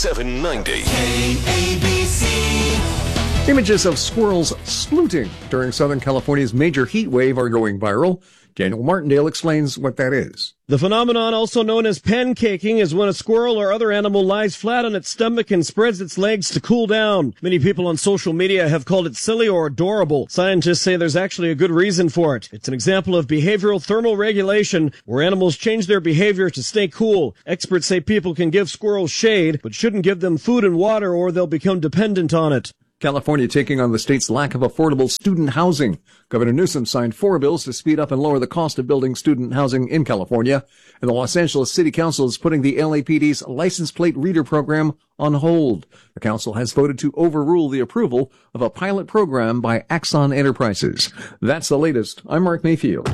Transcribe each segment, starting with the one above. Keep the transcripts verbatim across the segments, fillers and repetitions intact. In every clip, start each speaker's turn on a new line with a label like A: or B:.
A: seven ninety.
B: K A B C.
C: Images of squirrels sleuting during Southern California's major heat wave are going viral. Daniel Martindale explains what that is.
D: The phenomenon, also known as pancaking, is when a squirrel or other animal lies flat on its stomach and spreads its legs to cool down. Many people on social media have called it silly or adorable. Scientists say there's actually a good reason for it. It's an example of behavioral thermal regulation, where animals change their behavior to stay cool. Experts say people can give squirrels shade, but shouldn't give them food and water or they'll become dependent on it.
C: California taking on the state's lack of affordable student housing. Governor Newsom signed four bills to speed up and lower the cost of building student housing in California. And the Los Angeles City Council is putting the L A P D's license plate reader program on hold. The council has voted to overrule the approval of a pilot program by Axon Enterprises. That's the latest. I'm Mark Mayfield.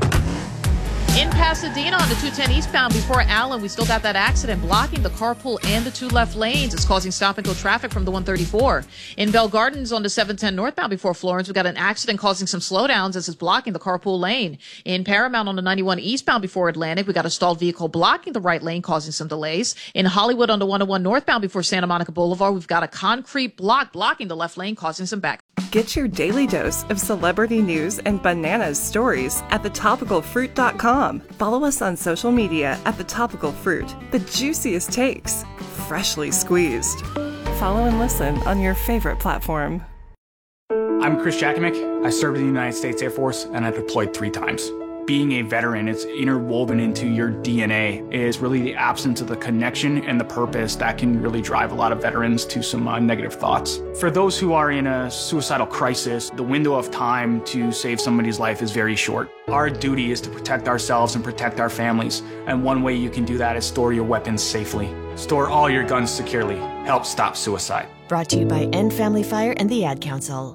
E: In Pasadena on the two ten eastbound before Allen, we still got that accident blocking the carpool and the two left lanes. It's causing stop-and-go traffic from the one thirty-four. In Bell Gardens on the seven ten northbound before Florence, we got an accident causing some slowdowns as it's blocking the carpool lane. In Paramount on the ninety-one eastbound before Atlantic, we got a stalled vehicle blocking the right lane causing some delays. In Hollywood on the one oh one northbound before Santa Monica Boulevard, we've got a concrete block blocking the left lane causing some back.
F: Get your daily dose of celebrity news and bananas stories at the topical fruit dot com. Follow us on social media at The Topical Fruit. The juiciest takes, freshly squeezed. Follow and listen on your favorite platform.
G: I'm Chris Jakovic. I served in the United States Air Force and I deployed three times. Being a veteran, it's interwoven into your D N A. It is really the absence of the connection and the purpose that can really drive a lot of veterans to some uh, negative thoughts. For those who are in a suicidal crisis, the window of time to save somebody's life is very short. Our duty is to protect ourselves and protect our families. And one way you can do that is store your weapons safely. Store all your guns securely. Help stop suicide.
H: Brought to you by End Family Fire and the Ad Council.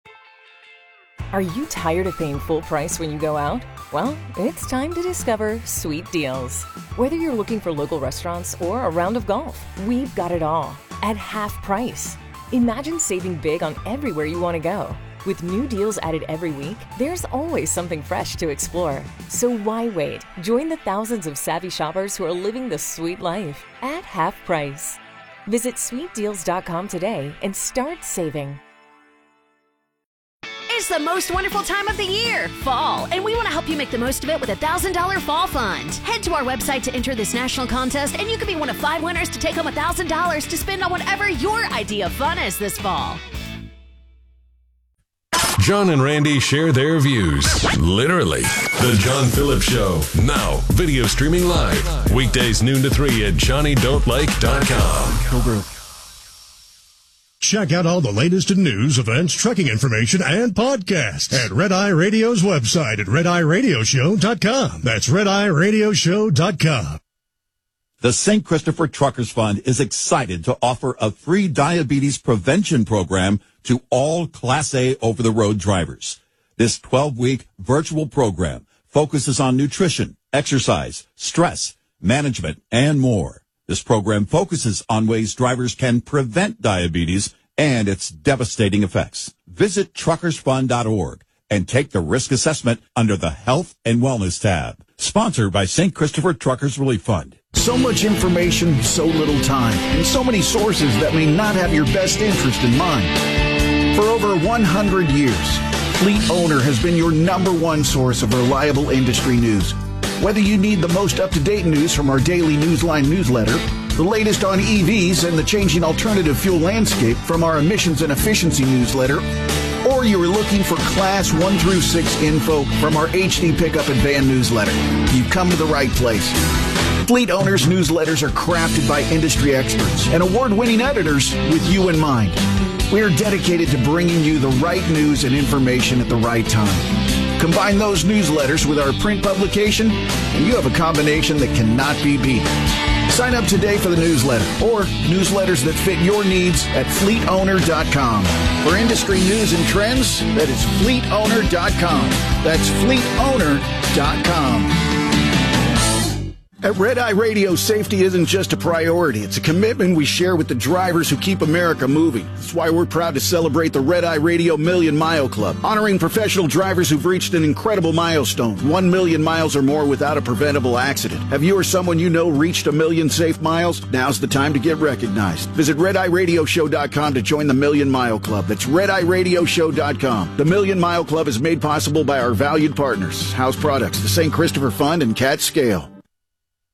I: Are you tired of paying full price when you go out? Well, it's time to discover Sweet Deals. Whether you're looking for local restaurants or a round of golf, we've got it all at half price. Imagine saving big on everywhere you want to go. With new deals added every week, there's always something fresh to explore. So why wait? Join the thousands of savvy shoppers who are living the sweet life at half price. Visit sweet deals dot com today and start saving.
J: It's the most wonderful time of the year, fall, and we want to help you make the most of it with a one thousand dollars Fall Fund. Head to our website to enter this national contest, and you could be one of five winners to take home one thousand dollars to spend on whatever your idea of fun is this fall.
A: John and Randy share their views. Literally. The John Phillips Show. Now, video streaming live. Weekdays noon to three at johnny don't like dot com.
K: Check out all the latest in news, events, trucking information, and podcasts at Red Eye Radio's website at red eye radio show dot com. That's red eye radio show dot com.
L: The Saint Christopher Truckers Fund is excited to offer a free diabetes prevention program to all Class A over-the-road drivers. This twelve-week virtual program focuses on nutrition, exercise, stress, management, and more. This program focuses on ways drivers can prevent diabetes and its devastating effects. Visit truckers fund dot org and take the risk assessment under the Health and Wellness tab. Sponsored by Saint Christopher Truckers Relief Fund.
M: So much information, so little time, and so many sources that may not have your best interest in mind. For over one hundred years, Fleet Owner has been your number one source of reliable industry news. Whether you need the most up-to-date news from our daily Newsline newsletter, the latest on E Vs and the changing alternative fuel landscape from our emissions and efficiency newsletter, or you are looking for Class one through six info from our H D Pickup and Van newsletter, you've come to the right place. Fleet Owners newsletters are crafted by industry experts and award-winning editors with you in mind. We are dedicated to bringing you the right news and information at the right time. Combine those newsletters with our print publication, and you have a combination that cannot be beat. Sign up today for the newsletter or newsletters that fit your needs at fleet owner dot com. For industry news and trends, that is fleet owner dot com. That's fleet owner dot com. At Red Eye Radio, safety isn't just a priority. It's a commitment we share with the drivers who keep America moving. That's why we're proud to celebrate the Red Eye Radio Million Mile Club, honoring professional drivers who've reached an incredible milestone, one million miles or more without a preventable accident. Have you or someone you know reached a million safe miles? Now's the time to get recognized. Visit red eye radio show dot com to join the Million Mile Club. That's red eye radio show dot com. The Million Mile Club is made possible by our valued partners, House Products, the Saint Christopher Fund, and Cat Scale.